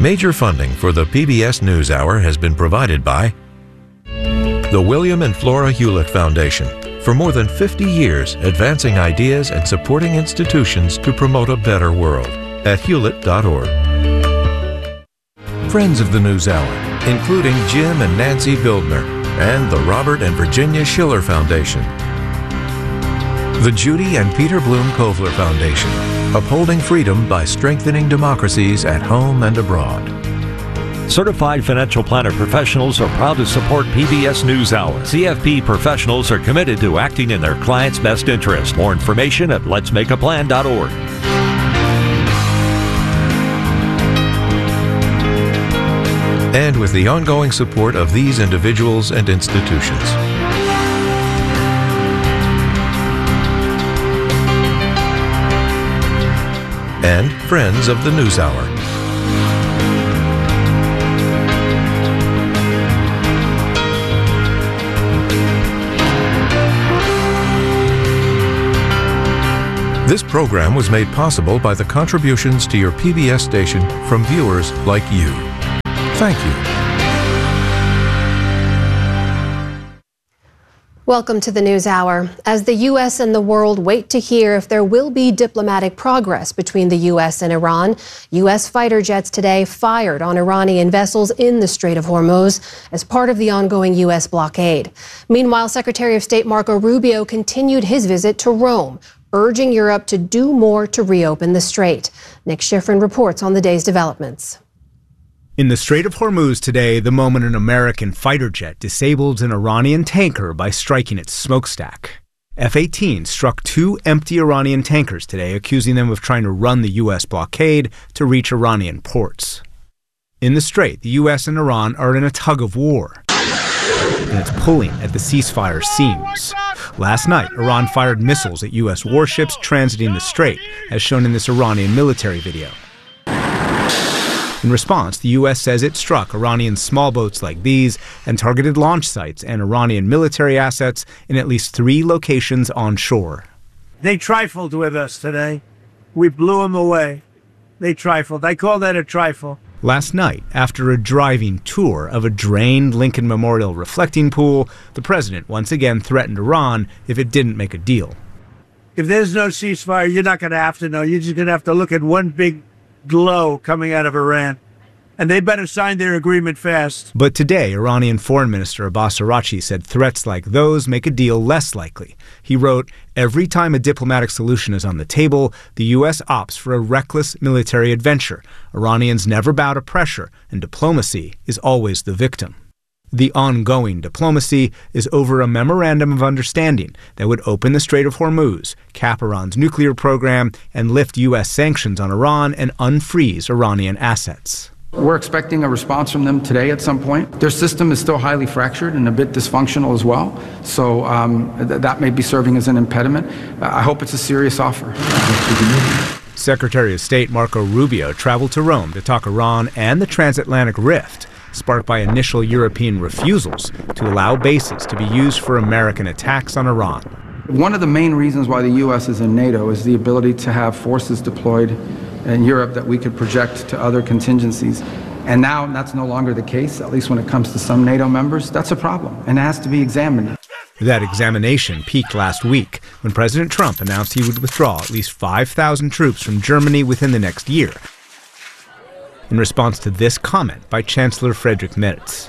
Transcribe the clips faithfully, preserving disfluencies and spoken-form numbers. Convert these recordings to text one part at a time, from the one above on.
Major funding for the P B S NewsHour has been provided by the William and Flora Hewlett Foundation. For more than fifty years, advancing ideas and supporting institutions to promote a better world at hewlett dot org. Friends of the NewsHour, including Jim and Nancy Bildner, and the Robert and Virginia Schiller Foundation. The Judy and Peter Bloom Kovler Foundation, upholding freedom by strengthening democracies at home and abroad. Certified financial planner professionals are proud to support P B S NewsHour. C F P professionals are committed to acting in their clients' best interest. More information at lets make a plan dot org. And with the ongoing support of these individuals and institutions. And friends of the NewsHour. This program was made possible by the contributions to your P B S station from viewers like you. Thank you. Welcome to the NewsHour. As the U S and the world wait to hear if there will be diplomatic progress between the U S and Iran, U S fighter jets today fired on Iranian vessels in the Strait of Hormuz as part of the ongoing U S blockade. Meanwhile, Secretary of State Marco Rubio continued his visit to Rome, urging Europe to do more to reopen the strait. Nick Schifrin reports on the day's developments. In the Strait of Hormuz today, the moment an American fighter jet disabled an Iranian tanker by striking its smokestack. F eighteen struck two empty Iranian tankers today, accusing them of trying to run the U S blockade to reach Iranian ports. In the strait, the U S and Iran are in a tug of war, and it's pulling at the ceasefire seams. Last night, Iran fired missiles at U S warships transiting the strait, as shown in this Iranian military video. In response, the U S says it struck Iranian small boats like these and targeted launch sites and Iranian military assets in at least three locations on shore. They trifled with us today. We blew them away. They trifled. I call that a trifle. Last night, after a driving tour of a drained Lincoln Memorial reflecting pool, the president once again threatened Iran if it didn't make a deal. If there's no ceasefire, you're not going to have to know. You're just going to have to look at one big glow coming out of Iran. And they better sign their agreement fast. But today, Iranian Foreign Minister Abbas Araghchi said threats like those make a deal less likely. He wrote, "Every time a diplomatic solution is on the table, the U S opts for a reckless military adventure. Iranians never bow to pressure, and diplomacy is always the victim." The ongoing diplomacy is over a memorandum of understanding that would open the Strait of Hormuz, cap Iran's nuclear program, and lift U S sanctions on Iran and unfreeze Iranian assets. We're expecting a response from them today at some point. Their system is still highly fractured and a bit dysfunctional as well, so um, th- that may be serving as an impediment. Uh, I hope it's a serious offer. Secretary of State Marco Rubio traveled to Rome to talk Iran and the transatlantic rift, sparked by initial European refusals to allow bases to be used for American attacks on Iran. One of the main reasons why the U S is in NATO is the ability to have forces deployed in Europe that we could project to other contingencies. And now that's no longer the case, at least when it comes to some NATO members. That's a problem, and it has to be examined. That examination peaked last week when President Trump announced he would withdraw at least five thousand troops from Germany within the next year, in response to this comment by Chancellor Friedrich Merz.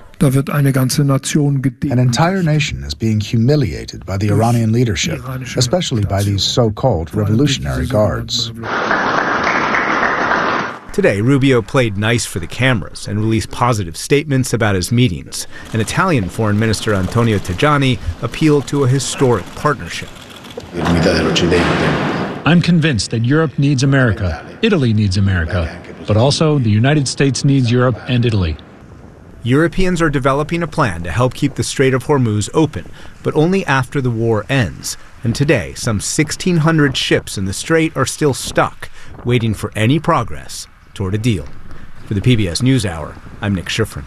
An entire nation is being humiliated by the Iranian leadership, especially by these so-called revolutionary guards. Today, Rubio played nice for the cameras and released positive statements about his meetings. And Italian Foreign Minister Antonio Tajani appealed to a historic partnership. I'm convinced that Europe needs America, Italy needs America, but also the United States needs Europe and Italy. Europeans are developing a plan to help keep the Strait of Hormuz open, but only after the war ends. And today, some sixteen hundred ships in the strait are still stuck, waiting for any progress toward a deal. For the P B S NewsHour, I'm Nick Schifrin.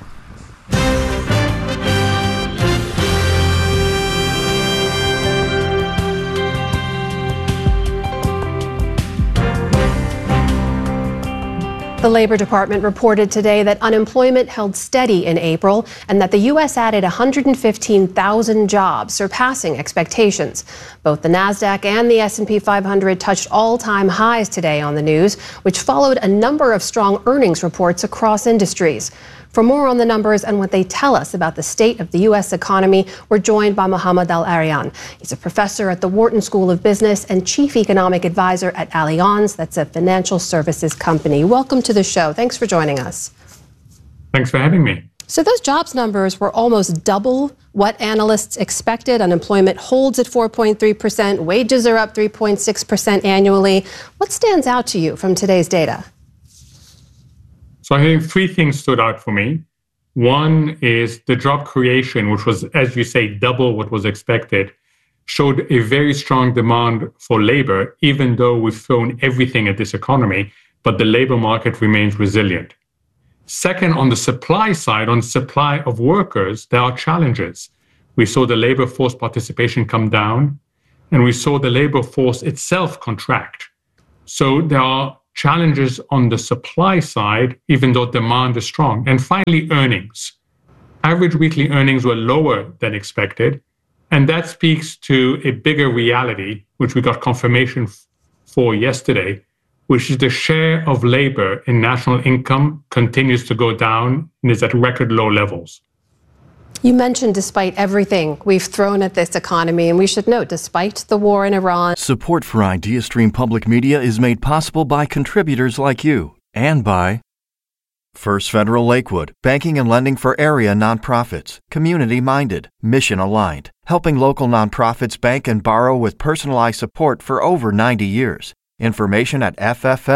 The Labor Department reported today that unemployment held steady in April and that the U S added one hundred fifteen thousand jobs, surpassing expectations. Both the NASDAQ and the S and P five hundred touched all-time highs today on the news, which followed a number of strong earnings reports across industries. For more on the numbers and what they tell us about the state of the U S economy, we're joined by Mohamed El-Erian. He's a professor at the Wharton School of Business and chief economic advisor at Allianz, that's a financial services company. Welcome to the show. Thanks for joining us. Thanks for having me. So those jobs numbers were almost double what analysts expected. Unemployment holds at four point three percent. Wages are up three point six percent annually. What stands out to you from today's data? So I think three things stood out for me. One is the job creation, which was, as you say, double what was expected, showed a very strong demand for labor, even though we've thrown everything at this economy, but the labor market remains resilient. Second, on the supply side, on supply of workers, there are challenges. We saw the labor force participation come down, and we saw the labor force itself contract. So there are challenges on the supply side, even though demand is strong. And finally, earnings. Average weekly earnings were lower than expected, and that speaks to a bigger reality, which we got confirmation f- for yesterday, which is the share of labor in national income continues to go down and is at record low levels. You mentioned despite everything we've thrown at this economy, and we should note, despite the war in Iran. Support for IdeaStream Public Media is made possible by contributors like you and by First Federal Lakewood, banking and lending for area nonprofits, community-minded, mission-aligned, helping local nonprofits bank and borrow with personalized support for over ninety years. Information at F F L.